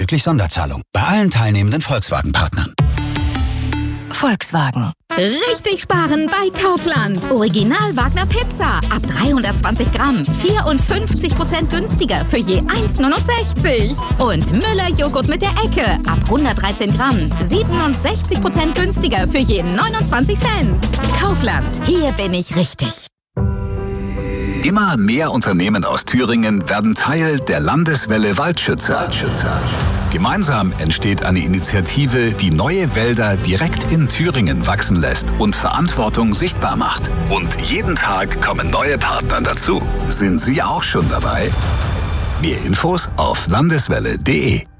zuzüglich Sonderzahlung. Bei allen teilnehmenden Volkswagen-Partnern. Volkswagen. Richtig sparen bei Kaufland. Original Wagner Pizza. Ab 320 Gramm. 54% günstiger für je 1,69. Und Müller Joghurt mit der Ecke. Ab 113 Gramm. 67% günstiger für je 29 Cent. Kaufland. Hier bin ich richtig. Immer mehr Unternehmen aus Thüringen werden Teil der Landeswelle Waldschützer. Gemeinsam entsteht eine Initiative, die neue Wälder direkt in Thüringen wachsen lässt und Verantwortung sichtbar macht. Und jeden Tag kommen neue Partner dazu. Sind Sie auch schon dabei? Mehr Infos auf landeswelle.de.